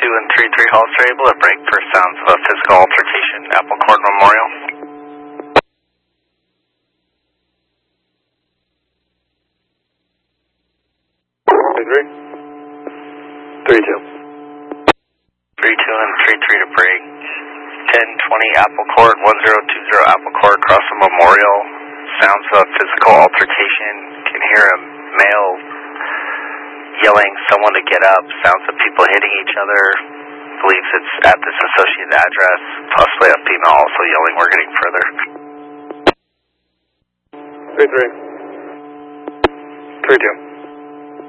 and 3-3 Hollister able to break for sounds of a physical altercation, Apple Court Memorial. 3-2. 3-2 and 3-3 to break. 1020 Apple Court, 1020 Apple Court, across the Memorial. Sounds of physical altercation. Can hear a male yelling someone to get up. Sounds of people hitting each other. Believes it's at this associated address. Possibly a female also yelling. We're getting further. 3-3. 3-2.